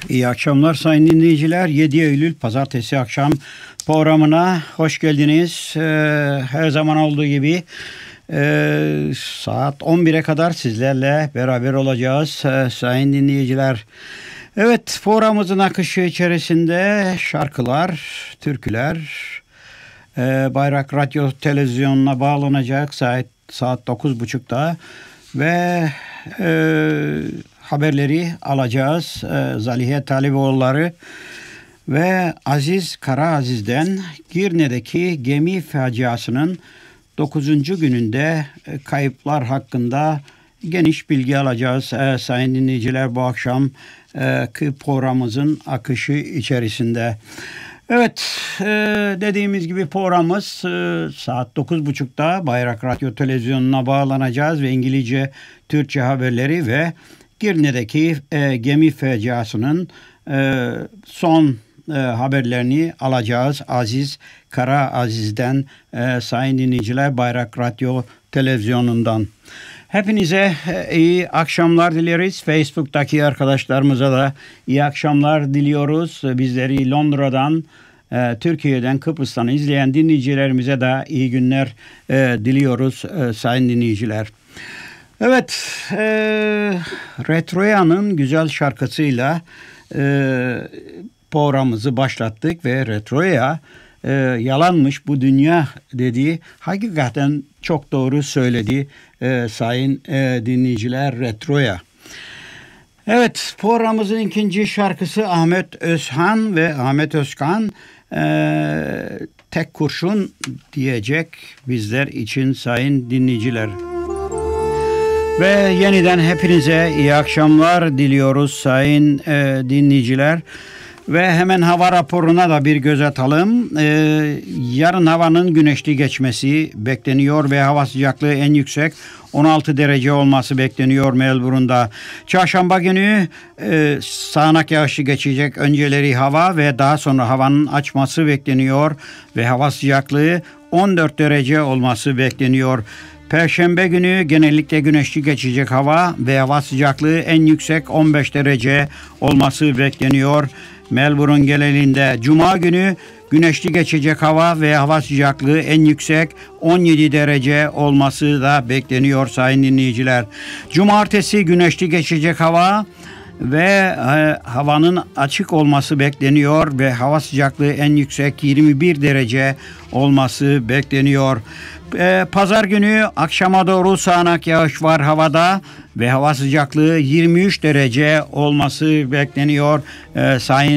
İyi akşamlar sayın dinleyiciler. 7 Eylül Pazartesi akşam programına hoş geldiniz. Her zaman olduğu gibi saat 11'e kadar sizlerle beraber olacağız sayın dinleyiciler. Evet, programımızın akışı içerisinde şarkılar, türküler, Bayrak Radyo Televizyonu'na bağlanacak saat 9.30'da ve haberleri alacağız. Zalihe Taliboğulları ve Aziz Karaaziz'den Girne'deki gemi faciasının 9. gününde kayıplar hakkında geniş bilgi alacağız. Sayın dinleyiciler, bu akşam programımızın akışı içerisinde. Evet, dediğimiz gibi programımız saat 9.30'da Bayrak Radyo Televizyonu'na bağlanacağız ve İngilizce, Türkçe haberleri ve Girne'deki gemi faciasının son haberlerini alacağız. Aziz Karaaziz'den sayın dinleyiciler, Bayrak Radyo Televizyonu'ndan. Hepinize iyi akşamlar dileriz. Facebook'taki arkadaşlarımıza da iyi akşamlar diliyoruz. Bizleri Londra'dan, Türkiye'den, Kıbrıs'tan izleyen dinleyicilerimize de iyi günler diliyoruz sayın dinleyiciler. Evet, Retroya'nın güzel şarkısıyla programımızı başlattık ve Retroya yalanmış bu dünya dediği hakikaten çok doğru söyledi sayın dinleyiciler, Retroya. Evet, programımızın ikinci şarkısı Ahmet Özhan ve Ahmet Özkan tek kurşun diyecek bizler için sayın dinleyiciler. Ve yeniden hepinize iyi akşamlar diliyoruz sayın dinleyiciler. Ve hemen hava raporuna da bir göz atalım. Yarın havanın güneşli geçmesi bekleniyor ve hava sıcaklığı en yüksek 16 derece olması bekleniyor Melbourne'da. Çarşamba günü sağanak yağışlı geçecek, önceleri hava ve daha sonra havanın açması bekleniyor ve hava sıcaklığı 14 derece olması bekleniyor. Perşembe günü genellikle güneşli geçecek hava ve hava sıcaklığı en yüksek 15 derece olması bekleniyor Melbourne genelinde. Cuma günü güneşli geçecek hava ve hava sıcaklığı en yüksek 17 derece olması da bekleniyor sayın dinleyiciler. Cumartesi güneşli geçecek hava ve havanın açık olması bekleniyor ve hava sıcaklığı en yüksek 21 derece olması bekleniyor. Pazar günü akşama doğru sağanak yağış var havada ve hava sıcaklığı 23 derece olması bekleniyor sayın